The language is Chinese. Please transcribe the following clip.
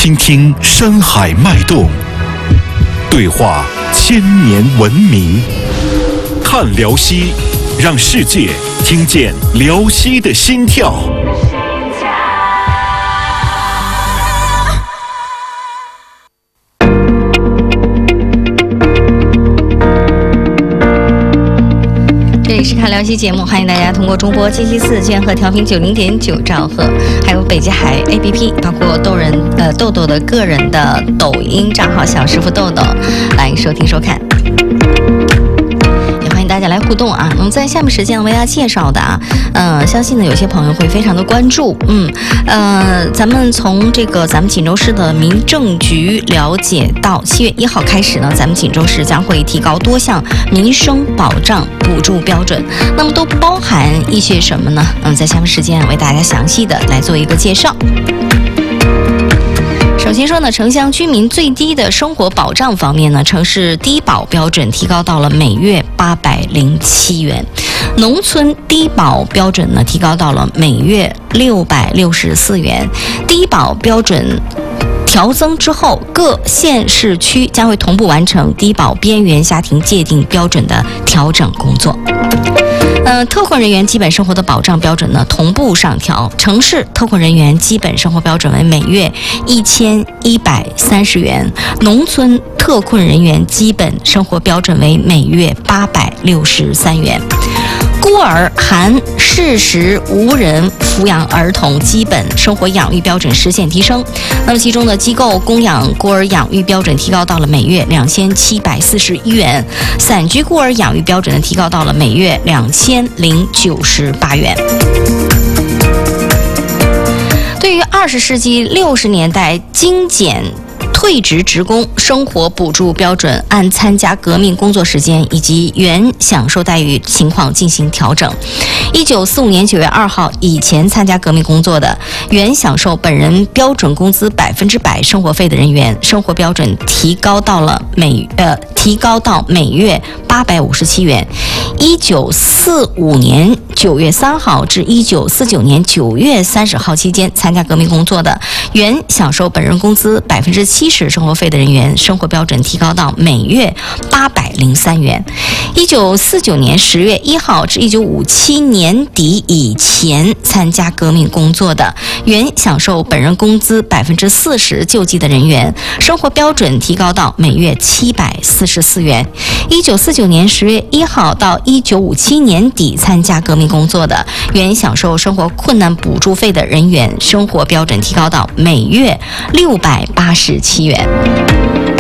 倾听山海脉动，对话千年文明，看辽西，让世界听见辽西的心跳。 这里是看辽西节目，欢迎大家通过中波774千赫调频90.9兆赫，还有北极海 APP， 包括豆豆的个人的抖音账号小师傅豆豆来收听收看。也欢迎大家来互动啊！在下面时间为大家介绍的相信呢有些朋友会非常的关注。咱们从咱们锦州市的民政局了解到，7月1号开始呢，咱们锦州市将会提高多项民生保障补助标准，那么都包含一些什么呢？在下面时间为大家详细的来做一个介绍。首先说呢，城乡居民最低的生活保障方面呢，城市低保标准提高到了每月807元，农村低保标准呢提高到了每月664元。低保标准调增之后，各县市区将会同步完成低保边缘家庭界定标准的调整工作。特困人员基本生活的保障标准呢同步上调，城市特困人员基本生活标准为每月1130元，农村特困人员基本生活标准为每月863元。孤儿含适时无人抚养儿童基本生活养育标准实现提升，那么其中的机构供养孤儿养育标准提高到了每月2741元，散居孤儿养育标准提高到了每月2098元。对于20世纪60年代精简退职职工生活补助标准按参加革命工作时间以及原享受待遇情况进行调整。1945年9月2号以前参加革命工作的，原享受本人标准工资100%生活费的人员，生活标准提高到每月857元。1945年9月3号至1949年9月30号期间参加革命工作的，原享受本人工资70%生活费的人员，生活标准提高到每月803元。1949年10月1号至1957年底以前参加革命工作的，原享受本人工资40%救济的人员，生活标准提高到每月744元。1949年10月1号到1957年底参加革命工作的，原享受生活困难补助费的人员，生活标准提高到每月687元。